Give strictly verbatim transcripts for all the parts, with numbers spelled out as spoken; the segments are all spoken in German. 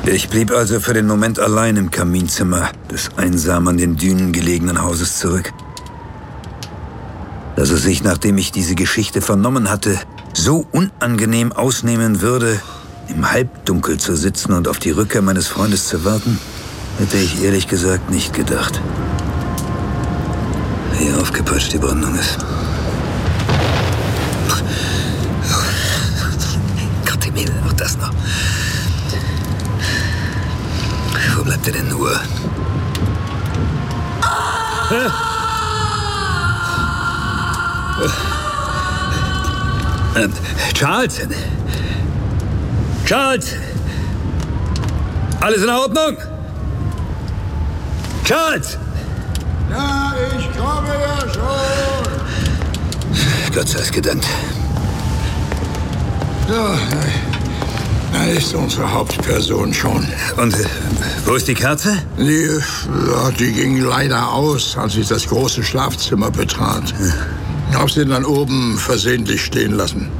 Ich blieb also für den Moment allein im Kaminzimmer des einsam an den Dünen gelegenen Hauses zurück. Dass es sich, nachdem ich diese Geschichte vernommen hatte, so unangenehm ausnehmen würde, im Halbdunkel zu sitzen und auf die Rückkehr meines Freundes zu warten, hätte ich ehrlich gesagt nicht gedacht. Wie aufgepeitscht die Brandung ist. Gott im Himmel, auch das noch. Wo bleibt er denn nur? Ähm, Charles! Charles! Alles in Ordnung? Charles! Ja, ich komme ja schon. Gott sei es gedankt. Ja, da ist unsere Hauptperson schon. Und äh, wo ist die Kerze? Die, ja, die ging leider aus, als ich das große Schlafzimmer betrat. Ich hab sie dann oben versehentlich stehen lassen.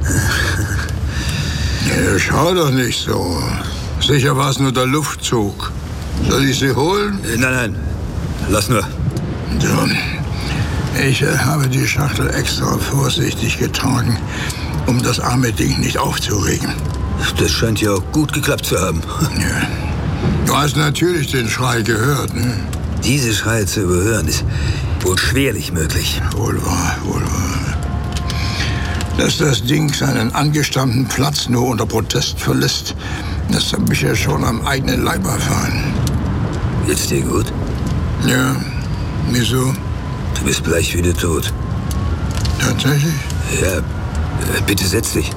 Ja, schau doch nicht so. Sicher war es nur der Luftzug. Soll ich sie holen? Äh, nein, nein. Lass nur. So. Ich äh, habe die Schachtel extra vorsichtig getragen, um das arme Ding nicht aufzuregen. Das scheint ja auch gut geklappt zu haben. Ja. Du hast natürlich den Schrei gehört, ne? Diese Schreie zu überhören ist wohl schwerlich möglich. Wohl wahr, wohl wahr. Dass das Ding seinen angestammten Platz nur unter Protest verlässt, das habe ich ja schon am eigenen Leib erfahren. Geht's dir gut? Ja, wieso? Du bist bleich wie der Tod. Tatsächlich? Ja, äh, bitte setz dich.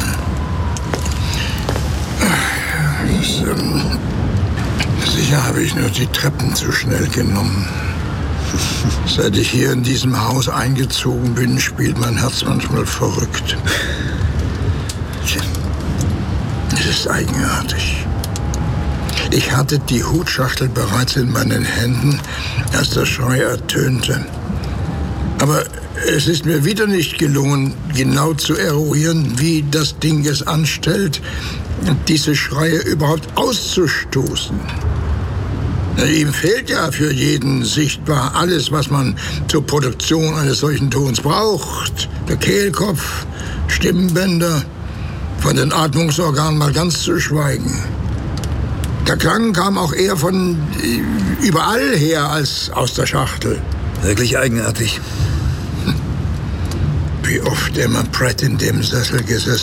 Das, ähm, sicher habe ich nur die Treppen zu schnell genommen. Seit ich hier in diesem Haus eingezogen bin, spielt mein Herz manchmal verrückt. Es ist eigenartig. Ich hatte die Hutschachtel bereits in meinen Händen, als der Schrei ertönte. Aber es ist mir wieder nicht gelungen, genau zu eruieren, wie das Ding es anstellt, diese Schreie überhaupt auszustoßen. Ihm fehlt ja für jeden sichtbar alles, was man zur Produktion eines solchen Tons braucht. Der Kehlkopf, Stimmbänder, von den Atmungsorganen mal ganz zu schweigen. Der Klang kam auch eher von überall her als aus der Schachtel. Wirklich eigenartig. Wie oft Emma Pratt in dem Sessel gesessen